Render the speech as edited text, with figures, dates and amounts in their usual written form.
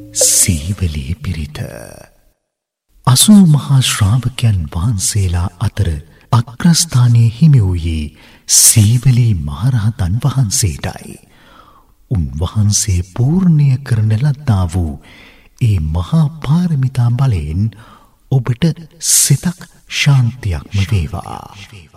සීවලී පිරිත. 80 මහා ශ්‍රාවකයන් වහන්සේලා අතර අග්‍රස්ථානයේ හිමි වූයේ සීවලී මහරහතන් වහන්සේටයි. උන්වහන්සේ පූර්ණය කරන ලද්දා වූ ඒ මහා පාරමිතා බලයෙන් ඔබට සිතක් ශාන්තියක්ම වේවා.